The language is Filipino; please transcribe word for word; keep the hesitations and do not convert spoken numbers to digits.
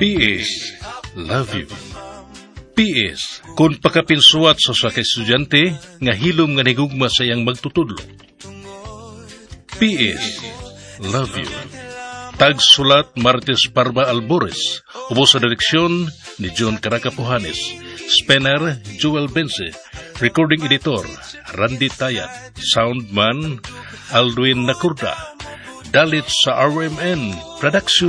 P S, love you. P S, kung pakapinsuat sa sa estudyante, nga hilom nga nigugma sa iyang magtutudlo. P S, love you. Tagsulat Martes Parma Albores, ubo sa direksyon ni John Caracapuhanes, Spener Joel Bense, recording editor Randy Tayat, soundman Aldwin Nakurda, dalit sa R M N Production.